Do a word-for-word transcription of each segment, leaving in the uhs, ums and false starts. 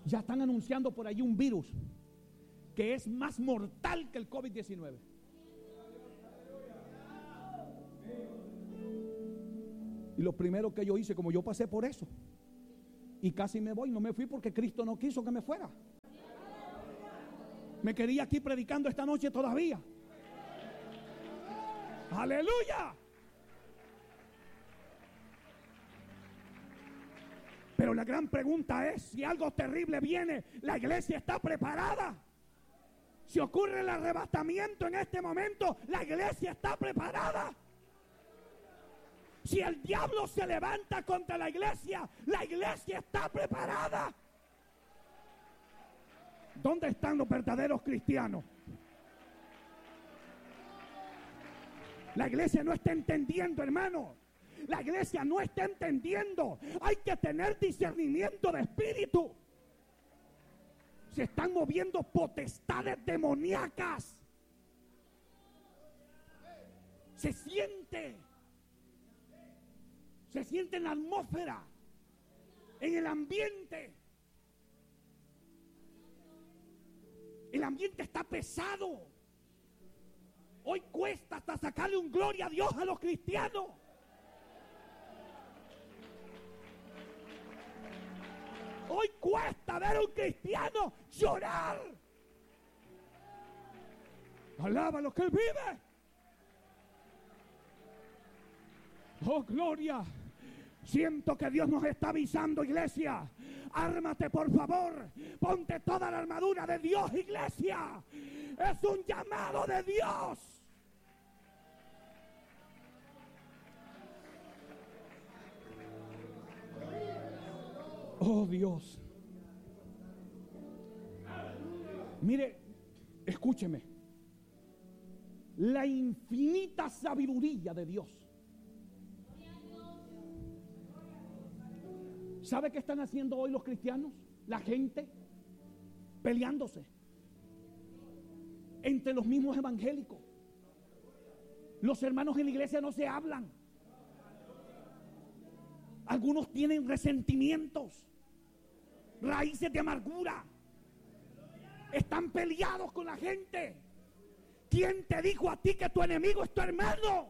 Ya están anunciando por allí un virus que es más mortal que el COVID diecinueve. Y lo primero que yo hice, como yo pasé por eso, y casi me voy, no me fui porque Cristo no quiso que me fuera. Me quería aquí predicando esta noche todavía. ¡Aleluya! Pero la gran pregunta es, si algo terrible viene, ¿la iglesia está preparada? Si ocurre el arrebatamiento en este momento, ¿la iglesia está preparada? Si el diablo se levanta contra la iglesia, ¿la iglesia está preparada? ¿Dónde están los verdaderos cristianos? La iglesia no está entendiendo, hermano. La iglesia no está entendiendo. Hay que tener discernimiento de espíritu. Se están moviendo potestades demoníacas. Se siente. Se siente en la atmósfera, en el ambiente. El ambiente está pesado. Hoy cuesta hasta sacarle un gloria a Dios a los cristianos. Hoy cuesta ver a un cristiano llorar. Alaba a los que Él vive. Oh, gloria. Siento que Dios nos está avisando, iglesia. Ármate, por favor. Ponte toda la armadura de Dios, iglesia. Es un llamado de Dios. Oh, Dios. Mire, escúcheme. La infinita sabiduría de Dios. ¿Sabe qué están haciendo hoy los cristianos? La gente peleándose entre los mismos evangélicos. Los hermanos en la iglesia no se hablan. Algunos tienen resentimientos, raíces de amargura. Están peleados con la gente. ¿Quién te dijo a ti que tu enemigo es tu hermano?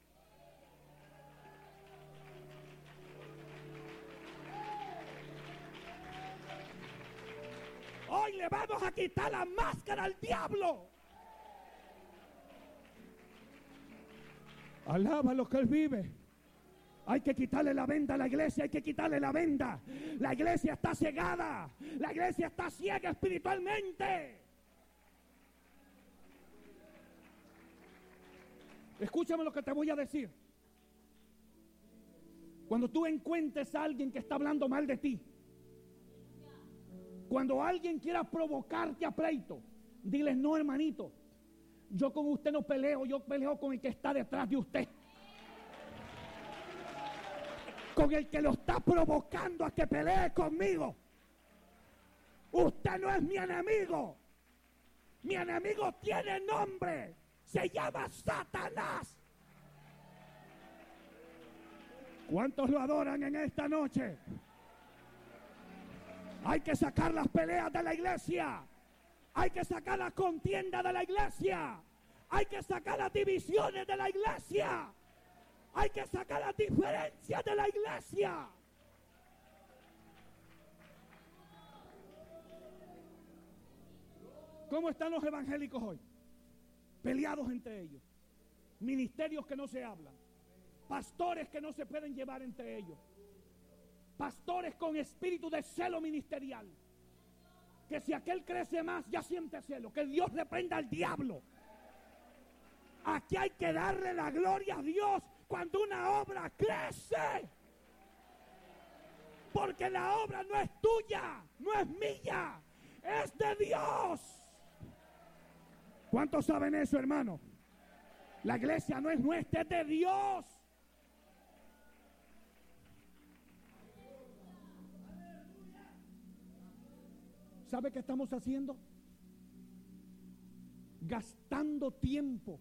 Hoy le vamos a quitar la máscara al diablo. Alaba a los que Él vive. Hay que quitarle la venda a la iglesia, hay que quitarle la venda. La iglesia está cegada, la iglesia está ciega espiritualmente. Escúchame lo que te voy a decir. Cuando tú encuentres a alguien que está hablando mal de ti, cuando alguien quiera provocarte a pleito, diles: no, hermanito, yo con usted no peleo, yo peleo con el que está detrás de usted, con el que lo está provocando a que pelee conmigo. Usted no es mi enemigo. Mi enemigo tiene nombre, se llama Satanás. ¿Cuántos lo adoran en esta noche? Hay que sacar las peleas de la iglesia. Hay que sacar las contiendas de la iglesia. Hay que sacar las divisiones de la iglesia. Hay que sacar las diferencias de la iglesia. ¿Cómo están los evangélicos hoy? Peleados entre ellos. Ministerios que no se hablan. Pastores que no se pueden llevar entre ellos. Pastores con espíritu de celo ministerial. Que si aquel crece más, ya siente celo. Que Dios reprenda al diablo. Aquí hay que darle la gloria a Dios cuando una obra crece. Porque la obra no es tuya, no es mía, es de Dios. ¿Cuántos saben eso, hermano? La iglesia no es nuestra, es de Dios. ¿Sabe qué estamos haciendo? Gastando tiempo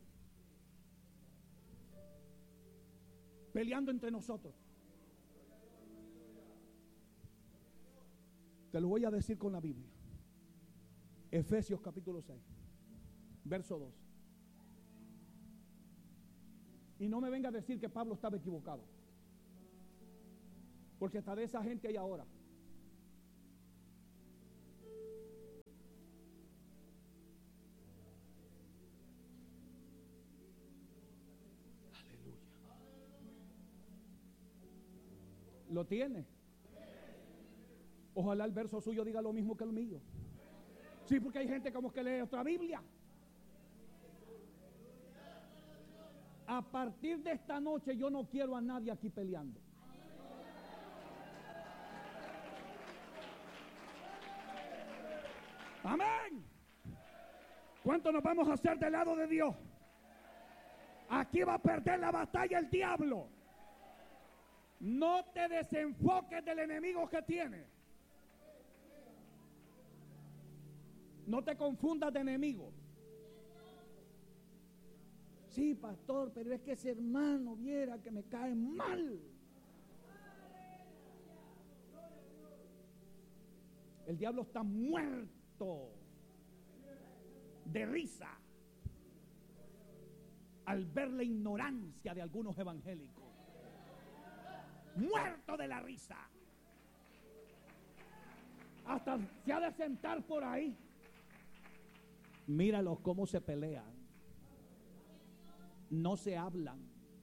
peleando entre nosotros. Te lo voy a decir con la Biblia. Efesios capítulo seis, verso dos. Y no me venga a decir que Pablo estaba equivocado, porque hasta de esa gente hay ahora. Aleluya. ¿Lo tiene? Ojalá el verso suyo diga lo mismo que el mío. Sí, porque hay gente como que lee otra Biblia. A partir de esta noche yo no quiero a nadie aquí peleando. Amén. ¿Cuánto nos vamos a hacer del lado de Dios? Aquí va a perder la batalla el diablo. No te desenfoques del enemigo que tiene. No te confundas de enemigo. Sí, pastor, pero es que ese hermano viera que me cae mal. El diablo está muerto de risa al ver la ignorancia de algunos evangélicos. Muerto de la risa. Hasta se ha de sentar por ahí. Míralos cómo se pelean. No se hablan,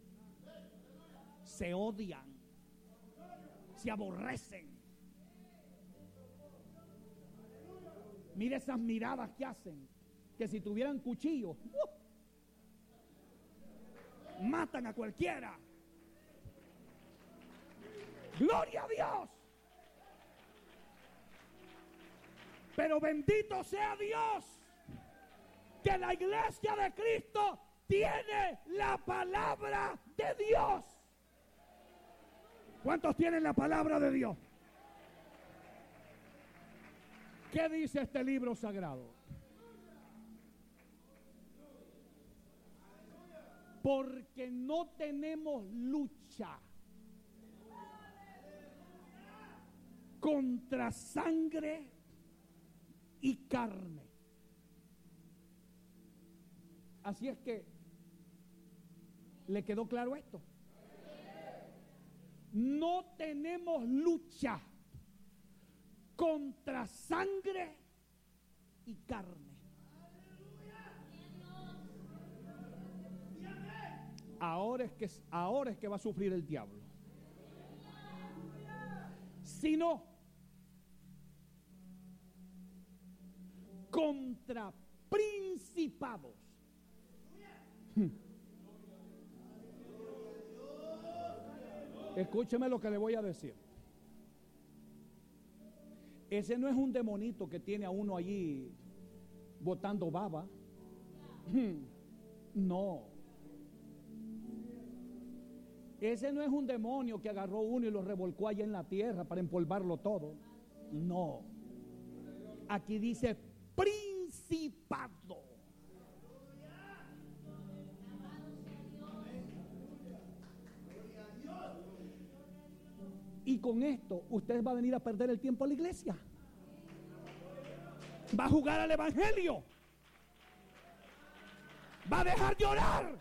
se odian, se aborrecen. Mira esas miradas que hacen, que si tuvieran cuchillos, ¡uh!, matan a cualquiera. ¡Gloria a Dios! Pero bendito sea Dios, que la iglesia de Cristo tiene la palabra de Dios. ¿Cuántos tienen la palabra de Dios? ¿Qué dice este libro sagrado? Porque no tenemos lucha contra sangre y carne. Así es que, ¿le quedó claro esto? No tenemos lucha contra sangre y carne. Ahora es que, ahora es que va a sufrir el diablo. Sino contra principados. Escúcheme lo que le voy a decir. Ese no es un demonito que tiene a uno allí botando baba. No. Ese no es un demonio que agarró uno y lo revolcó allá en la tierra para empolvarlo todo. No. Aquí dice principado. Y con esto usted va a venir a perder el tiempo a la iglesia. Va a jugar al evangelio. Va a dejar de orar.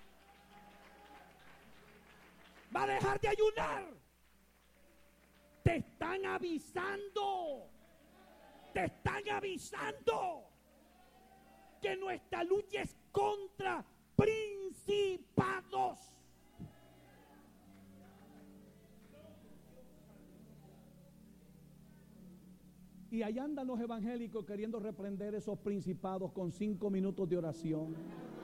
Va a dejar de ayunar. Te están avisando. Te están avisando que nuestra lucha es contra principados. Y allá andan los evangélicos queriendo reprender esos principados con cinco minutos de oración.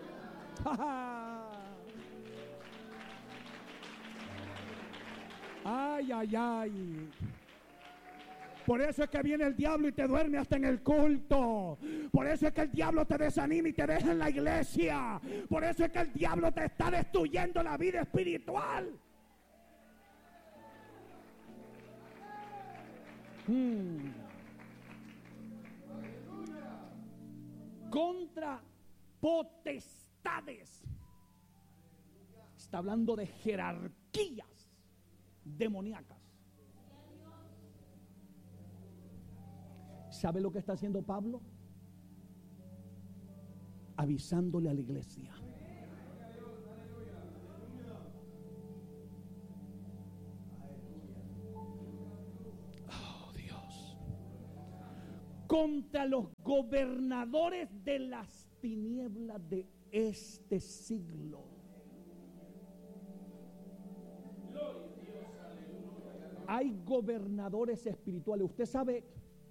Ay, ay, ay. Por eso es que viene el diablo y te duerme hasta en el culto. Por eso es que el diablo te desanima y te deja en la iglesia. Por eso es que el diablo te está destruyendo la vida espiritual. Hmm. Contra potestades. Está hablando de jerarquías demoníacas. ¿Sabe lo que está haciendo Pablo? Avisándole a la iglesia. Oh, Dios. Contra los gobernadores de las tinieblas de este siglo. Hay gobernadores espirituales. Usted sabe